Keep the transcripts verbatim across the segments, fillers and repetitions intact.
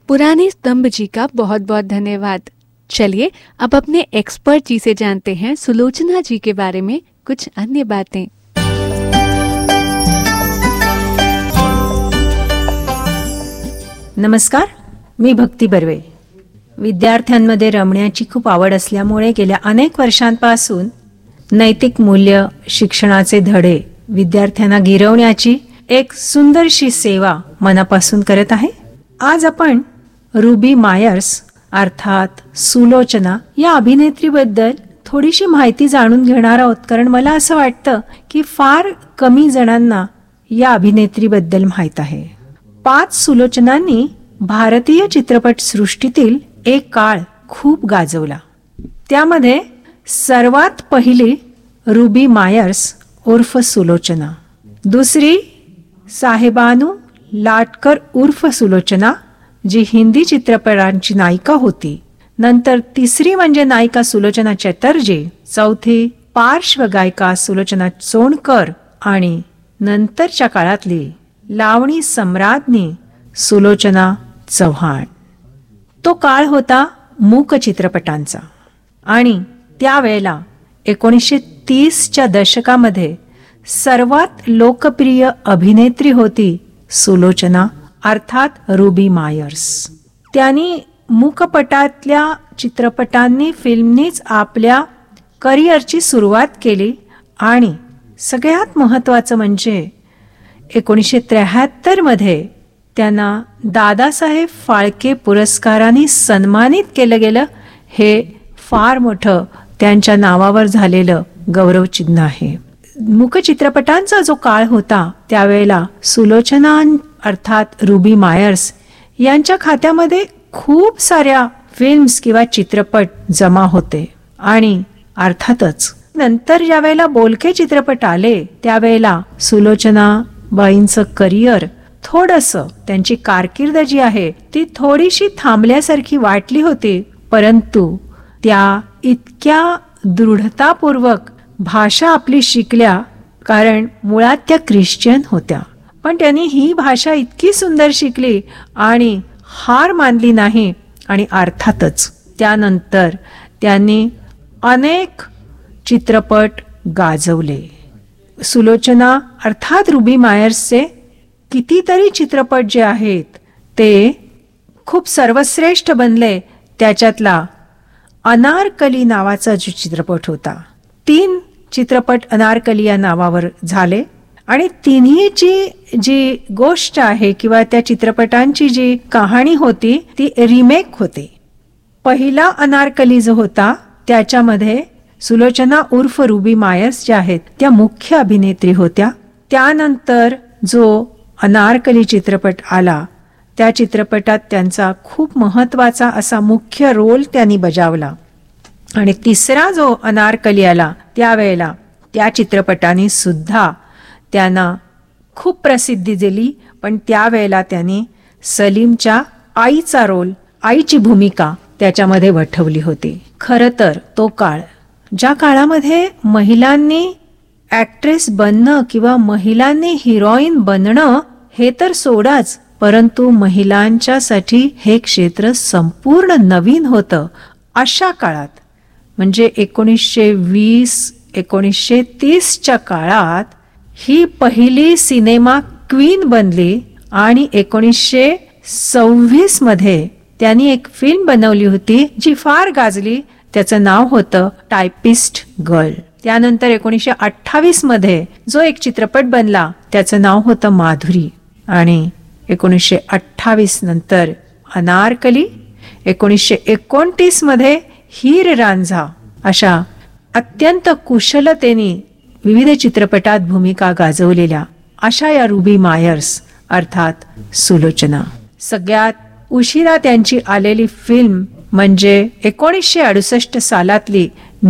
पुराने स्तंभ जी का बहुत बहुत धन्यवाद। चलिए अब अपने एक्सपर्ट जी से जानते हैं सुलोचना जी के बारे में कुछ अन्य बातें। नमस्कार, मी भक्ती बर्वे। विद्यार्थ्यांमध्ये रमण्याची खूप आवड असल्यामुळे गेल्या अनेक वर्षांपासून नैतिक मूल्य शिक्षणाचे धडे विद्यार्थ्यांना गिरवण्याची एक सुंदरशी सेवा मनापासून करत आहे। आज आपण रुबी मायर्स अर्थात सुलोचना या अभिनेत्रीबद्दल थोडीशी माहिती जाणून घेणार आहोत, कारण मला असं वाटतं की फार कमी जणांना या अभिनेत्रीबद्दल माहीत आहे। पाच सुलोचनांनी भारतीय चित्रपट सृष्टीतील एक काळ खूप गाजवला। त्यामध्ये सर्वात पहिली रुबी मायर्स उर्फ सुलोचना, दुसरी साहेबानू लाटकर उर्फ सुलोचना जी हिंदी चित्रपटांची नायिका होती, नंतर तिसरी म्हणजे नायिका सुलोचना चटर्जी, चौथी पार्श्वगायिका सुलोचना सोनकर आणि नंतरच्या काळातली लावणी सम्राज्ञी सुलोचना चव्हाण। तो काळ होता मूक चित्रपटांचा आणि त्यावेळेला एकोणीसशे तीसच्या दशकामध्ये सर्वात लोकप्रिय अभिनेत्री होती सुलोचना अर्थात रुबी मायर्स। त्यांनी मूकपटातल्या चित्रपटांनी फिल्मनीच आपल्या करिअरची सुरुवात केली आणि सगळ्यात महत्त्वाचं म्हणजे एकोणीसशे त्र्याहत्तर मध्ये त्यांना दादासाहेब फाळके पुरस्काराने सन्मानित केलं गेलं। हे फार मोठं त्यांच्या नावावर झालेलं गौरवचिन्ह आहे। मूक चित्रपटांचा जो काळ होता त्यावेळेला सुलोचना अर्थात रुबी मायर्स यांच्या खात्यामध्ये खूप साऱ्या फिल्म्स किंवा चित्रपट जमा होते आणि अर्थातच नंतर ज्या वेळेला बोलके चित्रपट आले त्यावेळेला सुलोचना बाईंचं करिअर थोडंसं, त्यांची कारकीर्द जी आहे ती थोडीशी थांबल्यासारखी वाटली होती, परंतु त्या इतक्या दृढतापूर्वक भाषा आपली शिकल्या, कारण मुळात त्या ख्रिश्चन होत्या, पण त्यांनी ही भाषा इतकी सुंदर शिकली आणि हार मानली नाही आणि अर्थातच त्यानंतर त्यांनी अनेक चित्रपट गाजवले। सुलोचना अर्थात रुबी मायर्सचे कितीतरी चित्रपट जे आहेत ते खूप सर्वश्रेष्ठ बनले। त्याच्यातला अनारकली नावाचा जो चित्रपट होता, तीन चित्रपट अनारकली या नावावर झाले आणि तिन्हीची जी गोष्ट आहे किंवा त्या चित्रपटांची जी कहाणी होती ती रिमेक होती। पहिला अनारकली जो होता त्याच्यामध्ये सुलोचना उर्फ रुबी मायर्स ज्या आहेत त्या मुख्य अभिनेत्री होत्या। त्यानंतर जो अनारकली चित्रपट आला त्या चित्रपटात त्यांचा खूप महत्त्वाचा असा मुख्य रोल त्यांनी बजावला आणि तिसरा जो अनारकली आला त्यावेळेला त्या चित्रपटाने सुद्धा त्यांना खूप प्रसिद्धी दिली, पण त्यावेळेला त्यांनी सलीमच्या आईचा रोल, आईची भूमिका त्याच्यामध्ये वठवली होती। खरं तर तो काळ, ज्या काळामध्ये महिलांनी ॲक्ट्रेस बनणं किंवा महिलांनी हिरोईन बनणं हे तर सोडाच, परंतु महिलांच्यासाठी हे क्षेत्र संपूर्ण नवीन होतं। अशा काळात म्हणजे एकोणीसशे वीस एकोणीसशे तीसच्या काळात ही पहिली सिनेमा क्वीन बनली आणि एकोणीसशे सव्वीस मध्ये त्यांनी एक फिल्म बनवली होती जी फार गाजली, त्याचं नाव होतं टायपिस्ट गर्ल। त्यानंतर एकोणीसशे अठ्ठावीस मध्ये जो एक चित्रपट बनला त्याचं नाव होतं माधुरी आणि एकोणीसशे अठ्ठावीस नंतर अनारकली, एकोणीसशे एकोणतीस मध्ये हीर रांझा, अशा अत्यंत कुशलतेने विविध चित्रपटात भूमिका गाजवलेल्या अशा या रुबी मायर्स अर्थात सुलोचना। सगळ्यात उशिरा त्यांची आलेली फिल्म म्हणजे एकोणीसशे अडुसष्ट सालातली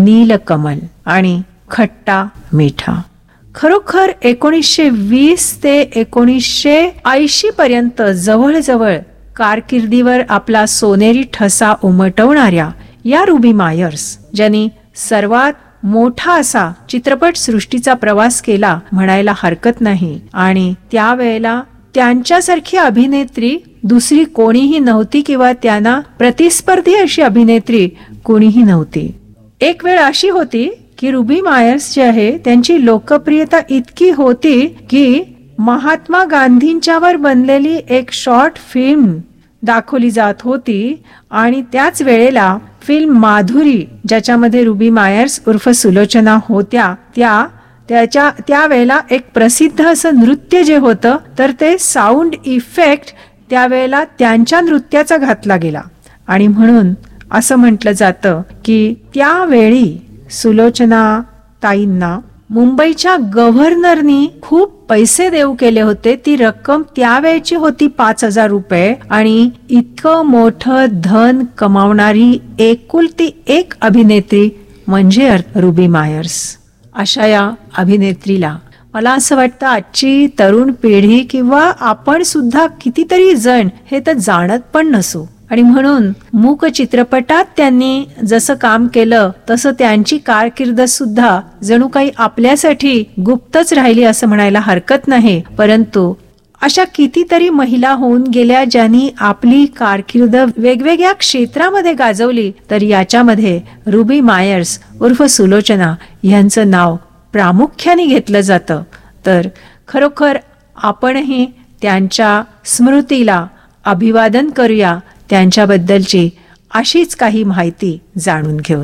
नीलकमल आणि खट्टा मीठा। खरोखर एकोणीसशे वीस ते एकोणीसशे ऐंशी पर्यंत जवळजवळ कारकिर्दीवर आपला सोनेरी ठसा उमटवणाऱ्या या रुबी मायर्स, ज्यांनी सर्वात मोठा असा चित्रपट सृष्टीचा प्रवास केला म्हणायला हरकत नाही आणि त्यावेळेला त्यांच्यासारखी अभिनेत्री दुसरी कोणीही नव्हती किंवा त्यांना प्रतिस्पर्धी अशी अभिनेत्री कोणीही नव्हती. एक वेळ अशी होती की रुबी मायर्स जे आहे त्यांची लोकप्रियता इतकी होती की महात्मा गांधींच्यावर बनलेली एक शॉर्ट फिल्म दाखवली जात होती आणि त्याच वेळेला फिल्म माधुरी ज्याच्यामध्ये रुबी मायर्स उर्फ सुलोचना होत्या त्या त्याच्या त्यावेळेला एक प्रसिद्ध असं नृत्य जे होतं तर ते साऊंड इफेक्ट त्यावेळेला त्यांच्या नृत्याचा घातला गेला आणि म्हणून असं म्हटलं जातं की त्यावेळी सुलोचना ताईंना मुंबईच्या गव्हर्नरनी खूप पैसे देऊ केले होते. ती रक्कम त्यावेळची होती पाच हजार रुपये आणि इतकं मोठं धन कमावणारी एकुलती एक अभिनेत्री म्हणजे रुबी मायर्स. अशा या अभिनेत्रीला मला असं वाटतं आजची तरुण पिढी किंवा आपण सुद्धा कितीतरी जण हे तर जाणत पण नसू आणि म्हणून मूक चित्रपटात त्यांनी जसं काम केलं तसं त्यांची कारकीर्द सुद्धा जणू काही आपल्यासाठी गुप्तच राहिली असं म्हणायला हरकत नाही. परंतु अशा कितीतरी महिला होऊन गेल्या ज्यांनी आपली कारकीर्द वेगवेगळ्या क्षेत्रामध्ये गाजवली तर याच्यामध्ये रुबी मायर्स उर्फ सुलोचना यांचं नाव प्रामुख्याने घेतलं जातं. तर खरोखर आपणही त्यांच्या स्मृतीला अभिवादन करूया, त्यांच्याबद्दलची अशीच काही माहिती जाणून घेऊन.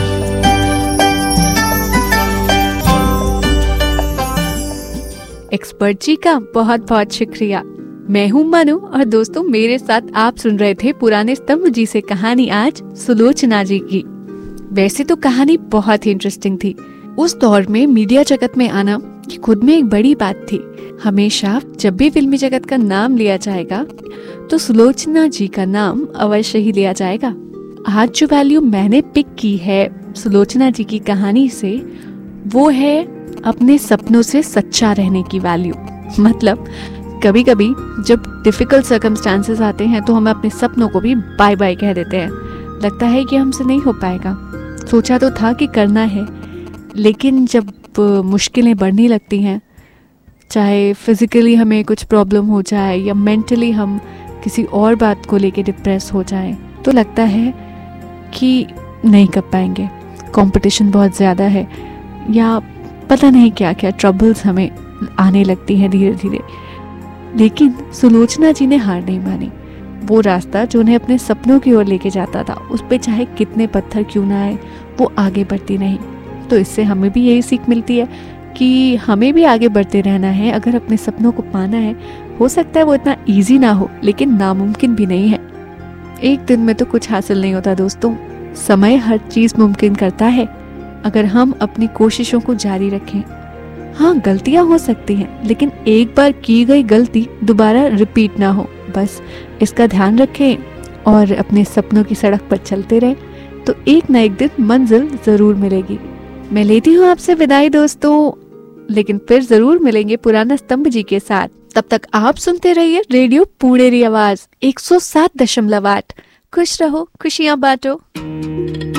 एक्सपर्ट जी का बहुत बहुत शुक्रिया. मैं हूं मनु और दोस्तों मेरे साथ आप सुन रहे थे पुराने स्तंभ जी से कहानी आज सुलोचना जी की. वैसे तो कहानी बहुत ही इंटरेस्टिंग थी. उस दौर में मीडिया जगत में आना खुद में एक बड़ी बात थी. हमेशा जब भी फिल्मी जगत का नाम लिया जाएगा तो सुलोचना जी का नाम अवश्य ही लिया जाएगा. आज जो वैल्यू मैंने पिक की है सुलोचना जी की कहानी से वो है अपने सपनों से सच्चा रहने की वैल्यू. मतलब कभी कभी जब डिफिकल्ट सर्कमस्टांसेस आते हैं तो हम अपने सपनों को भी बाय बाय कह देते हैं. लगता है कि हमसे नहीं हो पाएगा. सोचा तो था कि करना है, लेकिन जब मुश्किलें बढ़ने लगती हैं, चाहे फिजिकली हमें कुछ प्रॉब्लम हो जाए या मेंटली हम किसी और बात को लेके डिप्रेस हो जाए, तो लगता है कि नहीं कर पाएंगे, कंपटीशन बहुत ज़्यादा है या पता नहीं क्या क्या ट्रबल्स हमें आने लगती हैं धीरे धीरे. लेकिन सुलोचना जी ने हार नहीं मानी. वो रास्ता जो उन्हें अपने सपनों की ओर लेके जाता था, उस पे चाहे कितने पत्थर क्यों ना आए, वो आगे बढ़ती नहीं. तो इससे हमें भी यही सीख मिलती है कि हमें भी आगे बढ़ते रहना है. अगर अपने सपनों को पाना है, हो सकता है वो इतना इजी ना हो, लेकिन नामुमकिन भी नहीं है. एक दिन में तो कुछ हासिल नहीं होता दोस्तों. समय हर चीज़ मुमकिन करता है अगर हम अपनी कोशिशों को जारी रखें. हाँ, गलतियाँ हो सकती हैं, लेकिन एक बार की गई गलती दोबारा रिपीट ना हो, बस इसका ध्यान रखें और अपने सपनों की सड़क पर चलते रहें तो एक ना एक दिन मंजिल ज़रूर मिलेगी. मैं लेती हूँ आपसे विदाई दोस्तों, लेकिन फिर ज़रूर मिलेंगे पुराना स्तंभ जी के साथ. तब तक आप सुनते रहिए रेडियो पुणेरी आवाज़ एक सौ सात दशमलव आठ. खुश रहो, खुशियाँ बांटो.